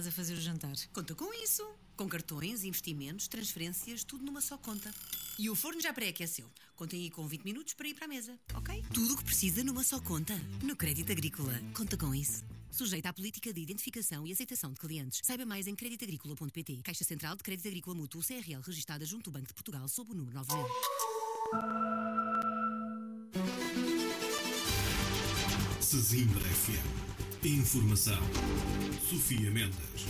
casa a fazer o jantar. Conta com isso. Com cartões, investimentos, transferências, tudo numa só conta. E o forno já pré-aqueceu. Contem aí com 20 minutos para ir para a mesa, ok? Tudo o que precisa numa só conta. No Crédito Agrícola. Conta com isso. Sujeita à política de identificação e aceitação de clientes. Saiba mais em creditagricola.pt. Caixa Central de Crédito Agrícola Mútuo CRL, registada junto do Banco de Portugal, sob o número 9000. Sesimbra FM. Informação. Sofia Mendes.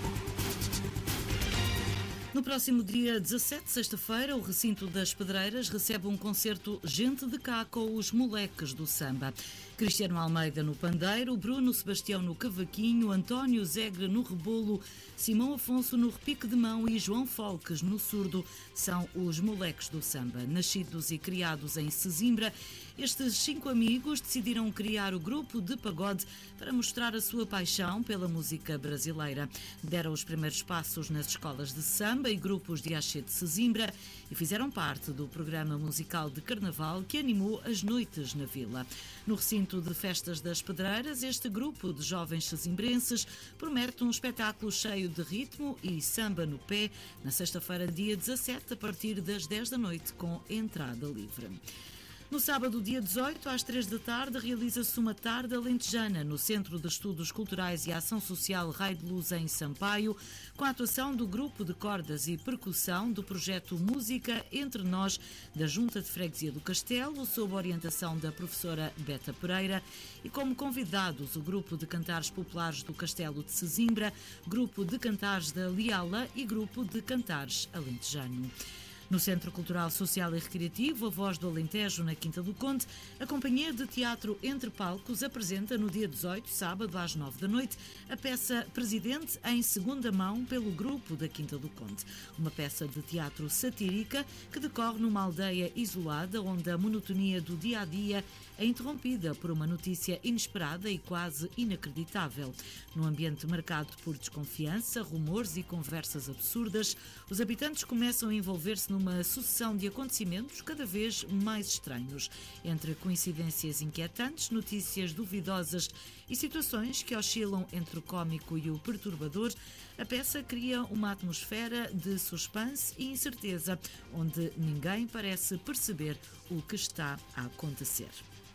No próximo dia 17, sexta-feira, o recinto das Pedreiras recebe um concerto Gente de Cá com os moleques do samba. Cristiano Almeida no pandeiro, Bruno Sebastião no cavaquinho, António Zegre no rebolo, Simão Afonso no repique de mão e João Folques no surdo são os moleques do samba. Nascidos e criados em Sesimbra, estes 5 amigos decidiram criar o grupo de pagode para mostrar a sua paixão pela música brasileira. Deram os primeiros passos nas escolas de samba e grupos de axé de Sesimbra e fizeram parte do programa musical de carnaval que animou as noites na vila. No recinto de Festas das Pedreiras, este grupo de jovens sesimbrenses promete um espetáculo cheio de ritmo e samba no pé na sexta-feira, dia 17, a partir das 10 da noite, com entrada livre. No sábado, dia 18, às 3 da tarde, realiza-se uma tarde alentejana no Centro de Estudos Culturais e Ação Social Raio de Luz, em Sampaio, com a atuação do grupo de cordas e percussão do projeto Música Entre Nós, da Junta de Freguesia do Castelo, sob a orientação da professora Beta Pereira, e como convidados o grupo de cantares populares do Castelo de Sesimbra, grupo de cantares da Liala e grupo de cantares alentejano. No Centro Cultural, Social e Recreativo, a Voz do Alentejo, na Quinta do Conde, a Companhia de Teatro Entre Palcos apresenta no dia 18, sábado, às 9 da noite, a peça Presidente em Segunda Mão, pelo grupo da Quinta do Conde. Uma peça de teatro satírica que decorre numa aldeia isolada, onde a monotonia do dia-a-dia é interrompida por uma notícia inesperada e quase inacreditável. Num ambiente marcado por desconfiança, rumores e conversas absurdas, os habitantes começam a envolver-se numa sucessão de acontecimentos cada vez mais estranhos, entre coincidências inquietantes, notícias duvidosas e situações que oscilam entre o cómico e o perturbador. A peça cria uma atmosfera de suspense e incerteza, onde ninguém parece perceber o que está a acontecer.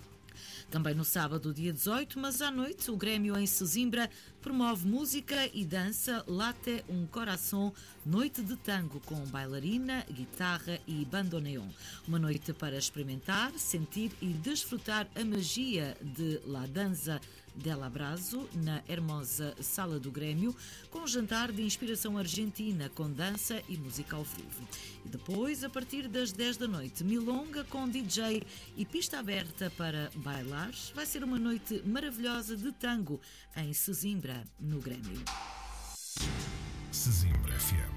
Também no sábado, dia 18, mas à noite, o Grêmio em Sesimbra promove música e dança Late um Coração, noite de tango com bailarina, guitarra e bandoneon. Uma noite para experimentar, sentir e desfrutar a magia de La Danza del Abrazo, na hermosa Sala do Grêmio, com um jantar de inspiração argentina, com dança e música ao vivo. E depois, a partir das 10 da noite, milonga com DJ e pista aberta para bailar. Vai ser uma noite maravilhosa de tango em Sesimbra, no Grêmio. Sesimbra FM.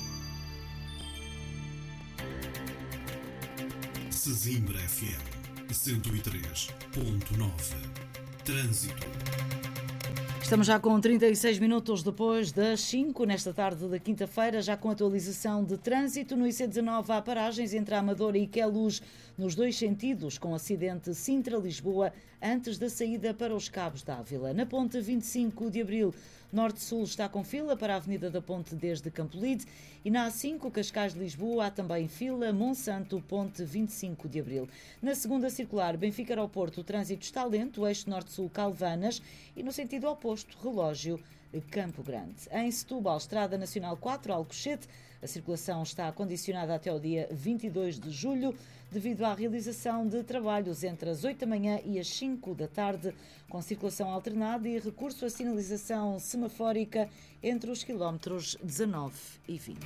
Sesimbra FM 103.9. Trânsito. Estamos já com 36 minutos depois das 5, nesta tarde da quinta-feira, já com atualização de trânsito. No IC19 há paragens entre a Amadora e Queluz, nos dois sentidos, com acidente Sintra-Lisboa, antes da saída para os Cabos d'Ávila. Na ponte 25 de Abril, Norte-Sul está com fila para a Avenida da Ponte desde Campolide, e na A5 Cascais-Lisboa há também fila Monsanto, ponte 25 de Abril. Na segunda circular Benfica-Aeroporto, o trânsito está lento, eixo Norte-Sul Calvanas, e no sentido oposto, relógio Campo Grande. Em Setúbal, Estrada Nacional 4, Alcochete, a circulação está condicionada até o dia 22 de julho, devido à realização de trabalhos entre as 8 da manhã e as 5 da tarde, com circulação alternada e recurso à sinalização semafórica entre os quilómetros 19 e 20.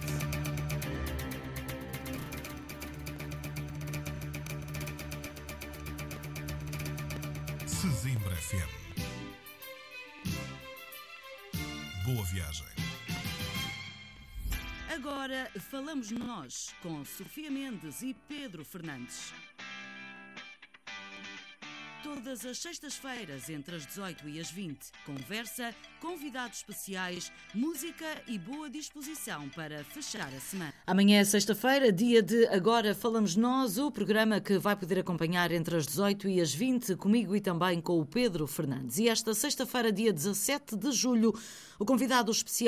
Sesimbra FM. Boa viagem. Agora falamos nós, com Sofia Mendes e Pedro Fernandes. Todas as sextas-feiras, entre as 18 e as 20, conversa, convidados especiais, música e boa disposição para fechar a semana. Amanhã é sexta-feira, dia de Agora Falamos Nós, o programa que vai poder acompanhar entre as 18 e as 20, comigo e também com o Pedro Fernandes. E esta sexta-feira, dia 17 de julho, o convidado especial